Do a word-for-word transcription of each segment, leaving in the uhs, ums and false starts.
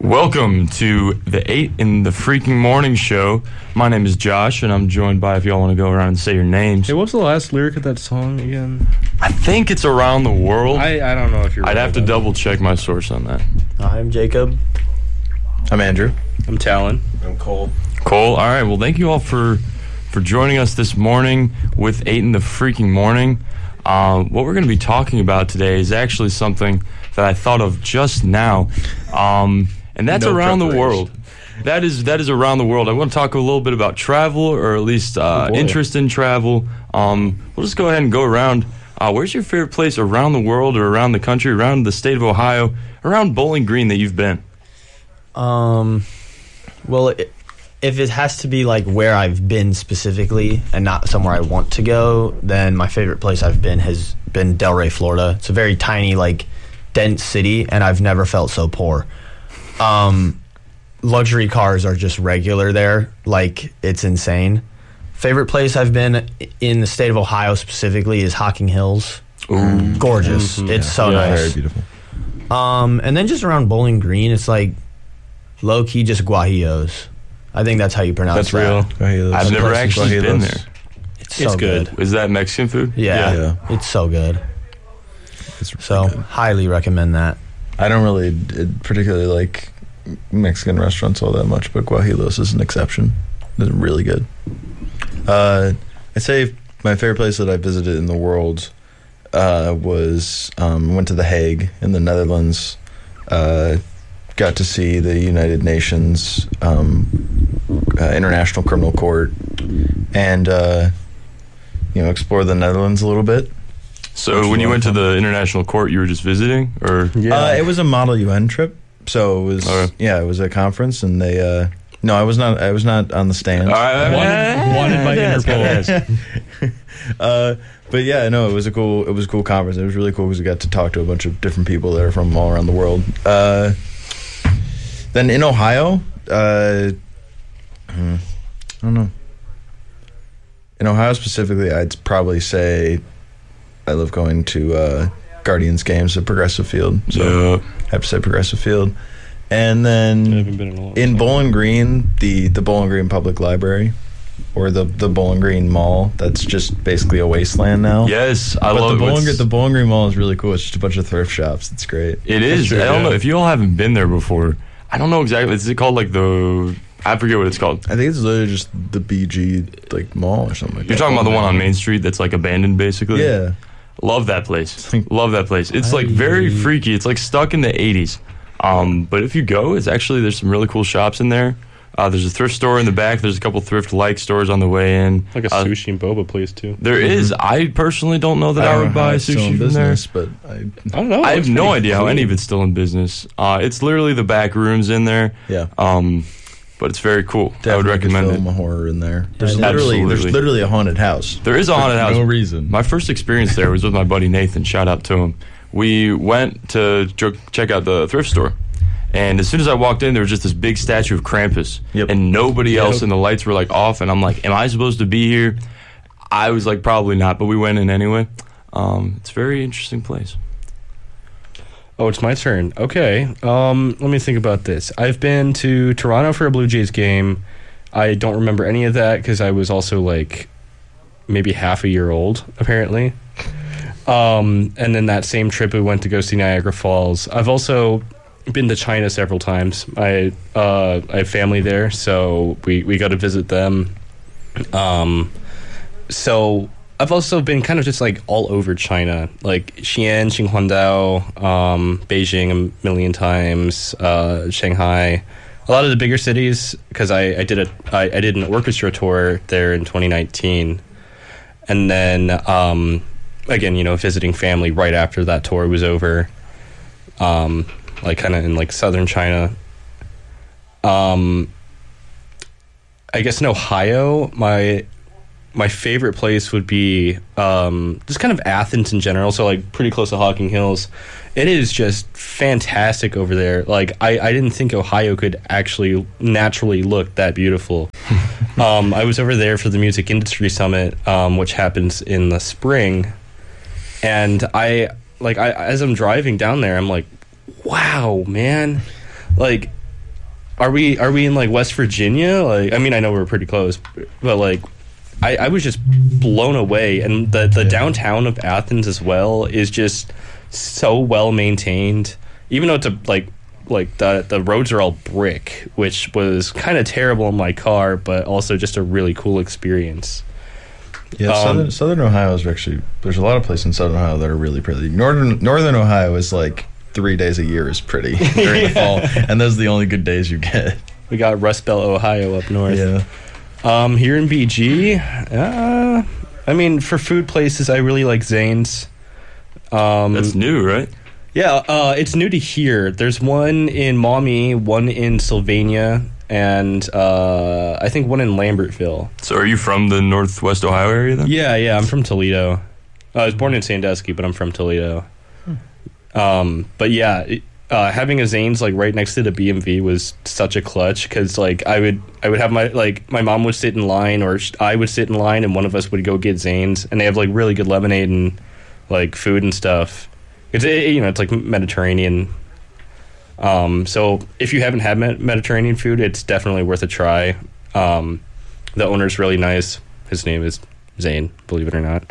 Welcome to the eight in the Freaking Morning show. My name is Josh, and I'm joined by, if y'all want to go around and say your names. Hey, what's the last lyric of that song again? I think it's Around the World. I, I don't know if you're I'd right have to double check my source on that. I'm Jacob. I'm Andrew. I'm Talon. I'm Cole. Cole, all right. Well, thank you all for, for joining us this morning with eight in the Freaking Morning. Uh, what we're going to be talking about today is actually something that I thought of just now, um, and that's no around the world. That is that is around the world. I want to talk a little bit about travel, or at least uh, oh interest in travel. Um, we'll just go ahead and go around. Uh, where's your favorite place around the world, or around the country, around the state of Ohio, around Bowling Green that you've been? Um, well, it, if it has to be like where I've been specifically and not somewhere I want to go, then my favorite place I've been has been Delray, Florida. It's a very tiny, like, dense city, and I've never felt so poor. Um, luxury cars are just regular there. Like, it's insane. Favorite place I've been in the state of Ohio specifically is Hocking Hills. Ooh. Gorgeous. Mm-hmm. It's Yeah. so Yeah, nice. Very beautiful. Um, and then just around Bowling Green, it's like low-key just Guajillos. I think that's how you pronounce That's that. real. Guajillos. I've never Places, actually Guajillos. been there. It's, so It's good. good. Is that Mexican food? Yeah, Yeah. it's so good. It's really So good. highly recommend that. I don't really uh, particularly like Mexican restaurants all that much, but Guajillos is an exception. It's really good. Uh, I'd say my favorite place that I visited in the world uh, was um, went to The Hague in the Netherlands. Uh, got to see the United Nations um, uh, International Criminal Court, and uh, you know, explore the Netherlands a little bit. So Which when you one? went to the international court, you were just visiting, or Uh, it was a Model U N trip, so it was Okay. yeah, it was a conference, and they. Uh, no, I was not. I was not on the stand. All right. Wanted- wanted by Yeah, Interpol. uh, but yeah, no, it was a cool. It was a cool conference. It was really cool because we got to talk to a bunch of different people that are from all around the world. Uh, then in Ohio, uh, hmm, I don't know. In Ohio specifically, I'd probably say I love going to uh, Guardians games at Progressive Field. So Yeah. I have to say Progressive Field. And I then haven't been in a long in time. Bowling Green, the, the Bowling Green Public Library, or the, the Bowling Green Mall, that's just basically a wasteland now. Yes, I but love the Bowling, what's- the Bowling Green Mall is really cool. It's just a bunch of thrift shops. It's great. It is. true, I don't yeah. know if you all haven't been there before. I don't know exactly. Is it called like the? I forget what it's called. I think it's literally just the B G like mall or something like You're that. talking about the one on Main Street that's like abandoned, basically. Yeah. Love that place. Love that place. It's like very freaky. It's like stuck in the eighties. Um, but if you go, it's actually there's some really cool shops in there. Uh, there's a thrift store in the back. There's a couple thrift-like stores on the way in. Like a Uh, sushi and boba place, too. There is. I personally don't know that I, don't would know how buy it's still sushi in from there. business, but I, I don't know. I have It's no pretty idea how cool. any of it's still in business. Uh, it's literally the back rooms in there. yeah. Um, but it's very cool. Definitely I would recommend could it. film a horror in there. There's Yeah, literally absolutely. there's literally a haunted house. There is a haunted house. No reason. My first experience there was with my buddy Nathan. Shout out to him. We went to jo- check out the thrift store. And as soon as I walked in, there was just this big statue of Krampus. Yep. And nobody Yep. else, and the lights were like off. And I'm like, am I supposed to be here? I was like, probably not. But we went in anyway. Um, it's a very interesting place. Oh, it's my turn. Okay. Um, let me think about this. I've been to Toronto for a Blue Jays game. I don't remember any of that because I was also like maybe half a year old, apparently. Um, and then that same trip, we went to go see Niagara Falls. I've also been to China several times. I uh, I have family there, so we, we got to visit them. Um, so I've also been kind of just like all over China, like Xi'an, Qinhuangdao, um, Beijing a million times, uh, Shanghai, a lot of the bigger cities because I, I did a I, I did an orchestra tour there in twenty nineteen, and then um, again, you know, visiting family right after that tour was over, um, like kind of in like southern China. Um, I guess in Ohio, my my favorite place would be um, just kind of Athens in general. So like pretty close to Hocking Hills. It is just fantastic over there. Like I, I didn't think Ohio could actually naturally look that beautiful. um, I was over there for the Music Industry Summit, um, which happens in the spring, and I like I as I'm driving down there, I'm like, wow, man, like are we are we in like West Virginia? Like, I mean, I know we're pretty close, but like, I, I was just blown away, and the the Yeah. downtown of Athens as well is just so well maintained. Even though it's a, like like the the roads are all brick, which was kind of terrible in my car, but also just a really cool experience. Yeah, Um, southern, southern Ohio is actually. There's a lot of places in Southern Ohio that are really pretty. Northern Northern Ohio is like three days a year is pretty during the fall, and those are the only good days you get. We got Rust Belt, Ohio up north. Yeah, Um, here in B G, uh, I mean, for food places, I really like Zane's. Um, That's new, right? yeah, uh, it's new to here. There's one in Maumee, one in Sylvania, and uh, I think one in Lambertville. So are you from the Northwest Ohio area then? Yeah, yeah, I'm from Toledo. Uh, I was born in Sandusky, but I'm from Toledo. Um, but yeah, it, uh, having a Zane's like right next to the B M V was such a clutch because like I would I would have my like my mom would sit in line or sh- I would sit in line and one of us would go get Zane's, and they have like really good lemonade and like food and stuff. It's it, you know it's like Mediterranean. Um, so if you haven't had Med- Mediterranean food, it's definitely worth a try. Um, the owner's really nice. His name is Zane, believe it or not.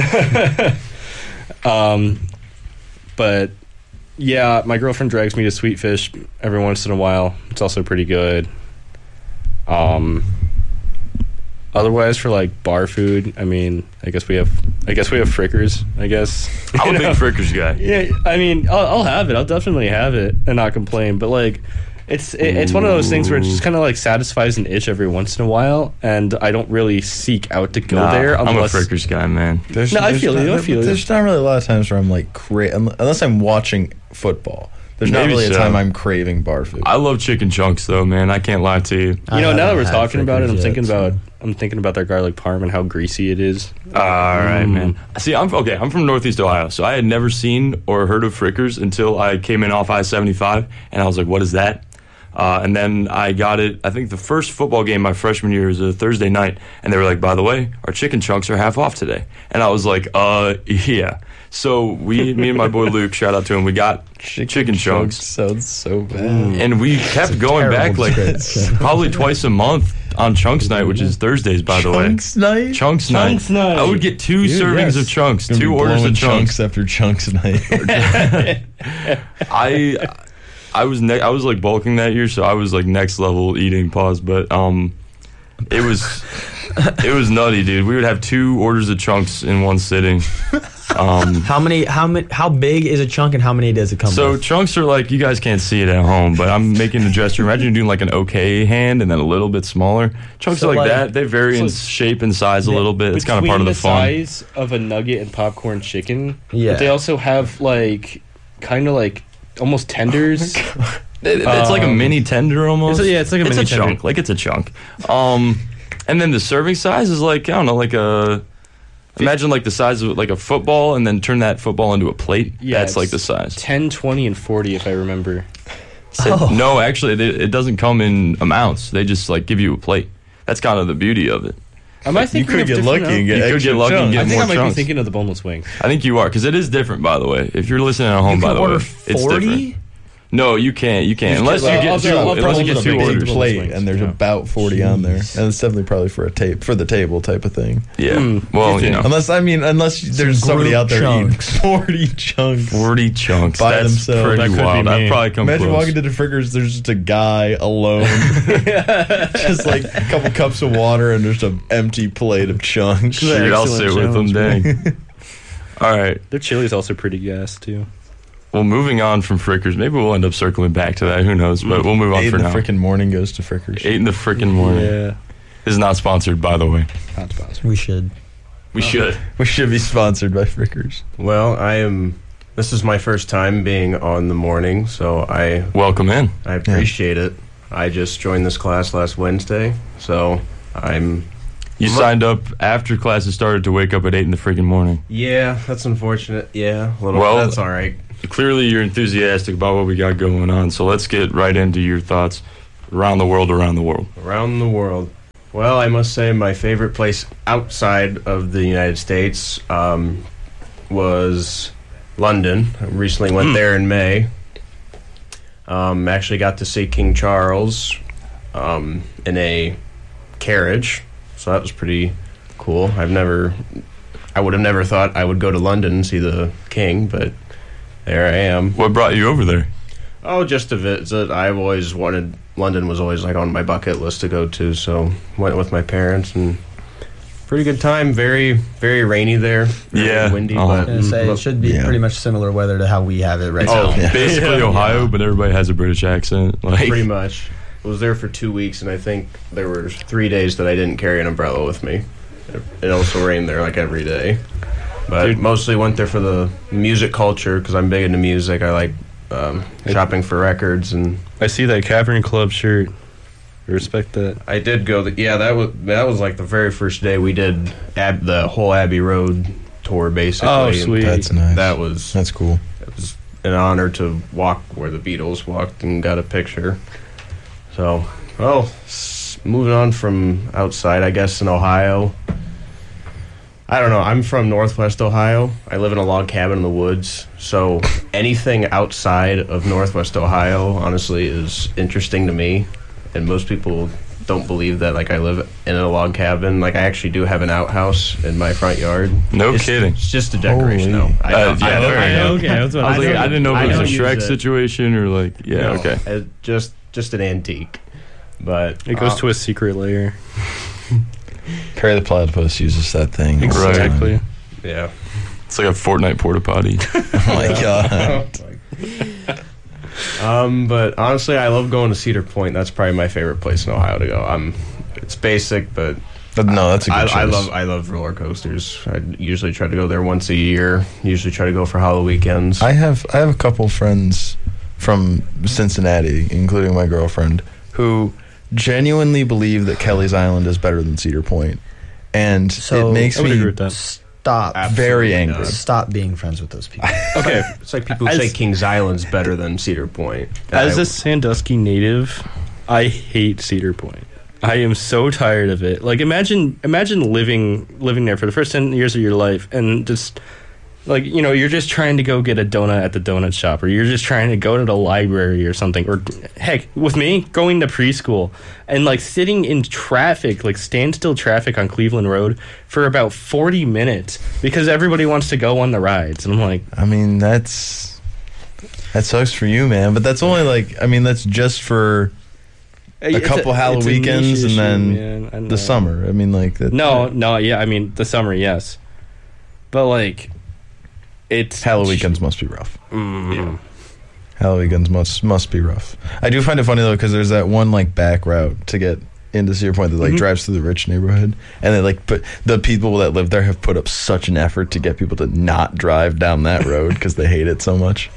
um, but yeah, my girlfriend drags me to Sweet Fish every once in a while. It's also pretty good. Um, otherwise, for like bar food, I mean, I guess we have, I guess we have Frickers. I guess I'm a You big know? Frickers guy. Yeah, I mean, I'll, I'll have it. I'll definitely have it and not complain. But like, it's it, it's one of those things where it just kind of like satisfies an itch every once in a while, and I don't really seek out to go Nah, there I'm a unless. Frickers guy, man. there's, No, I there's feel not, you, I feel you. There's not really a lot of times where I'm like cra- unless I'm watching football. There's not Maybe really a so. time I'm craving bar food. I love chicken chunks though, man. I can't lie to you. You I know, now that we're haven't had talking about it, I'm Frickers thinking yet, so- about I'm thinking about their garlic parm and how greasy it is. All right, Mm. man. See, I'm okay. I'm from Northeast Ohio, so I had never seen or heard of Frickers until I came in off I seventy-five, and I was like, "What is that?" Uh, and then I got it. I think the first football game my freshman year was a Thursday night, and they were like, "By the way, our chicken chunks are half off today." And I was like, "Uh, yeah." So we, me and my boy Luke, shout out to him, we got chicken, chunks. sounds so bad. And we kept going back terrible like description. probably twice a month on Chunks Night, which is Thursdays, by the way. Chunks night. Chunks, Chunks night. Night. I would get two Dude, servings yes. of chunks, Gonna be two orders blowing of chunks. after chunks night. I I was ne- I was like bulking that year, so I was like next level eating. Pause, but um, it was it was nutty, dude. We would have two orders of chunks in one sitting. Um, How many? How many? How big is a chunk, and how many does it come so with? chunks are like, you guys can't see it at home, but I'm making a gesture. Imagine you're doing like an okay hand and then a little bit smaller. Chunks So, are like, like- that. They vary in So- shape and size a little bit. It's kind of part of the, fun. size of a nugget and popcorn chicken. Yeah. But they also have like kind of like almost tenders. It- it's like a Um, mini tender almost. it's a- yeah, it's like a it's mini a tender. chunk. Like it's a chunk. Um, and then the serving size is like, I don't know, like a. Imagine like the size of like a football, and then turn that football into a plate. Yeah, That's like it's the size. ten, twenty, and forty, if I remember. So- Oh. No, actually, it, it doesn't come in amounts. They just like give you a plate. That's kind of the beauty of it. Am I You thinking could of get different lucky and now? get You could extra get lucky and chunks. get I think more I might chunks. be thinking of the boneless wings. I think you are, because it is different, by the way. If you're listening at home, You by can the way, order it's forty. different. No, you can't. You can't unless you Well, get I'll two. throw- I'll throw Unless you a get little two bit big orders. plate, wings, and there's yeah. about forty on there, Jeez. and it's definitely probably for a tape for the table type of thing. Yeah. Mm, Well, you you know, Unless I mean, unless there's Some somebody group out there chunks. eating forty chunks. forty chunks By That's themselves. pretty That could be wild. me. I'd probably come Imagine close. walking to the Frickers, there's just a guy alone, just like a couple cups of water and just an empty plate of chunks. Shoot, Dude, I'll Excellent sit with them. challenge, Dang. All right. Their chili's also pretty gas too. Well, moving on from Frickers, maybe we'll end up circling back to that. Who knows? But we'll move on Eight for in the now. freaking morning goes to Frickers. Eight in the freaking morning. Yeah, This is not sponsored, by the way. not sponsored. We should. We should. We should be sponsored by Frickers. Well, I am. This is my first time being on the morning, so I Welcome in. I appreciate it. I just joined this class last Wednesday, so I'm. You signed up after classes started to wake up at eight in the freaking morning. Yeah, that's unfortunate. Yeah, a little. Well- that's all right. Clearly, you're enthusiastic about what we got going on. So let's get right into your thoughts around the world, around the world. Around the world. Well, I must say my favorite place outside of the United States um, was London. I recently went there in May. Um, actually got to see King Charles um, in a carriage, so that was pretty cool. I've never, I would have never thought I would go to London and see the King, but there I am. What brought you over there? Oh, just to visit. I've always wanted, London was always like on my bucket list to go to, so went with my parents and pretty good time. Very, very rainy there. Very Yeah, windy, uh-huh. but I was gonna say, it should be Yeah. pretty much similar weather to how we have it right Oh, now. Yeah. basically Ohio, but everybody has a British accent. Like, pretty much. I was there for two weeks, and I think there were three days that I didn't carry an umbrella with me. It also rained there like every day. But Dude. mostly went there for the music culture because I'm big into music. I like um, shopping for records, and I see that Cavern Club shirt. I respect that. I did go. The, yeah, that was that was like the very first day we did Ab, the whole Abbey Road tour, basically. Oh, and sweet. That's nice. That was That's cool. it was an honor to walk where the Beatles walked and got a picture. So, well, s- moving on from outside, I guess in Ohio. I don't know. I'm from Northwest Ohio. I live in a log cabin in the woods. So anything outside of Northwest Ohio, honestly, is interesting to me. And most people don't believe that. Like, I live in a log cabin. Like, I actually do have an outhouse in my front yard. No It's- kidding. It's just a decoration, Holy. though. I, Uh, don't- yeah, I, don't- there I you know. go. Okay, that's what I was I like, don't I didn't know use- if it I was a don't Shrek use it. situation or like, yeah, No, okay. it just just an antique. But It goes uh, to a secret layer. Perry the Platypus uses that thing. all the time. Exactly. yeah. It's like a Fortnite porta potty. Oh my god. um, but honestly, I love going to Cedar Point. That's probably my favorite place in Ohio to go. I'm. It's basic, but But no, that's a good I, choice. I love I love roller coasters. I usually try to go there once a year. Usually try to go for Halloween weekends. I have I have a couple friends from Cincinnati, including my girlfriend, who genuinely believe that Kelly's Island is better than Cedar Point, and So- it makes I would me agree with that. Stop. very Absolutely angry. not. Stop being friends with those people. Okay, It's like people who As- say Kings Island's better than Cedar Point. And as I- a Sandusky native, I hate Cedar Point. I am so tired of it. Like, imagine imagine living living there for the first ten years of your life and just, like, you know, you're just trying to go get a donut at the donut shop, or you're just trying to go to the library or something, or heck, with me, going to preschool and, like, sitting in traffic, like standstill traffic on Cleveland Road for about forty minutes because everybody wants to go on the rides. And I'm like, I mean, that's that sucks for you, man. But that's only like I mean, that's just for a it's couple it's Halloween a niche weekends and issue, then man. I know. the summer. I mean, like that, No, no, yeah, I mean the summer, yes, but like it's Halloween weekends must be rough. Mm, Yeah. Halloween weekends must must be rough. I do find it funny though because there's that one like back route to get into Cedar Point that like Mhm. drives through the rich neighborhood, and they like put the people that live there have put up such an effort to get people to not drive down that road because they hate it so much.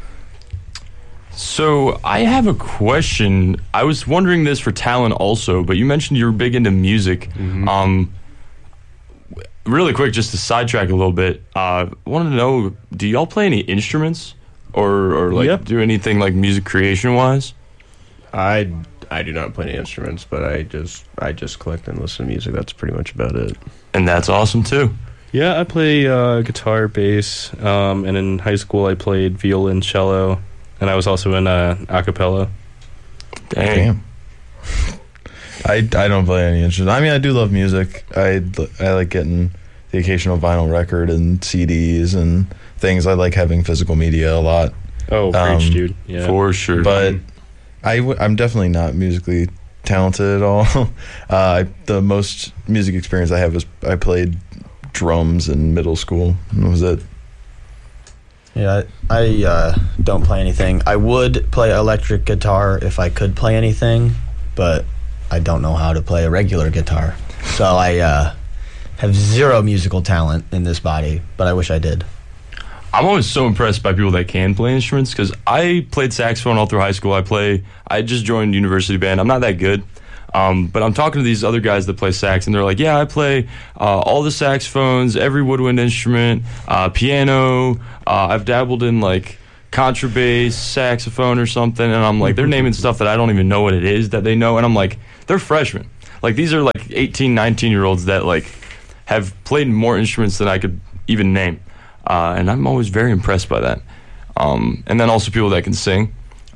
So I have a question. I was wondering this for Talon also, but you mentioned you're big into music. Mhm. Um, really quick, just to sidetrack a little bit, uh, I wanted to know: do y'all play any instruments, or or like Yep. do anything like music creation wise? I I do not play any instruments, but I just I just collect and listen to music. That's pretty much about it. And that's awesome too. Yeah, I play uh, guitar, bass, um, and in high school I played violin, cello, and I was also in uh, a cappella. Dang. Damn. I, I don't play any instruments. I mean, I do love music. I, I like getting the occasional vinyl record and C Ds and things. I like having physical media a lot. Oh, Um, preach, dude! Yeah, For sure. But I w- I'm definitely not musically talented at all. uh, I, the most music experience I have is I played drums in middle school. And that was it. Yeah, I uh, don't play anything. I would play electric guitar if I could play anything, but I don't know how to play a regular guitar. So I uh, have zero musical talent in this body, but I wish I did. I'm always so impressed by people that can play instruments because I played saxophone all through high school. I play. I just joined university band. I'm not that good, um, but I'm talking to these other guys that play sax, and they're like, "Yeah, I play uh, all the saxophones, every woodwind instrument, uh, piano. Uh, I've dabbled in like contrabass, saxophone, or something." And I'm like, they're naming stuff that I don't even know what it is that they know, and I'm like, they're freshmen. Like these are like eighteen, nineteen year olds that like have played more instruments than I could even name. Uh, and I'm always very impressed by that. Um, and then also people that can sing.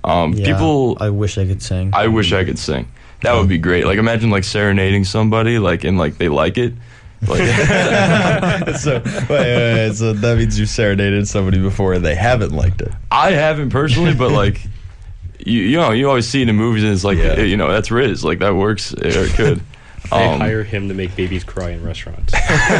Um, Yeah, people, I wish I could sing. I wish I could sing. That would be great. Like, imagine like serenading somebody, like, and like they like it. Like, so, wait, wait, wait, so that means you serenaded somebody before and they haven't liked it. I haven't personally, but like, you, you know, you always see it in movies, and it's like, Yeah. you know, that's Riz. Like, that works, or it could. They Um, hire him to make babies cry in restaurants.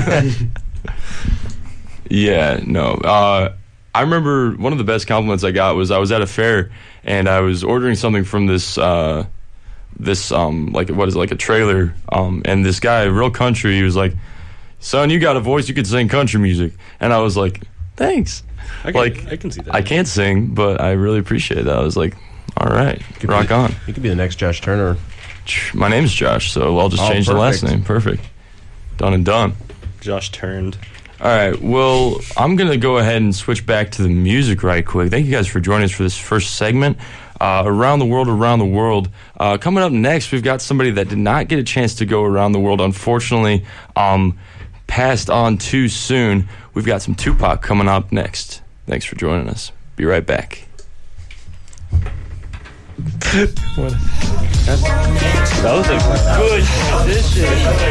Yeah, no. Uh, I remember one of the best compliments I got was I was at a fair and I was ordering something from this, uh, this um, like what is it, like a trailer, um, and this guy, real country, he was like, "Son, you got a voice, you could sing country music," and I was like, "Thanks." I can, Like, I can see that. I can't sing, but I really appreciate that. I was like, "All right, Could rock be, on." You could be the next Josh Turner. My name's Josh, so I'll just Oh, change the last perfect. name. Perfect. Done and done. Josh turned. All right. Well, I'm going to go ahead and switch back to the music right quick. Thank you guys for joining us for this first segment. Uh, around the world, around the world. Uh, coming up next, we've got somebody that did not get a chance to go around the world, unfortunately, um, passed on too soon. We've got some Tupac coming up next. Thanks for joining us. Be right back. That was a good transition.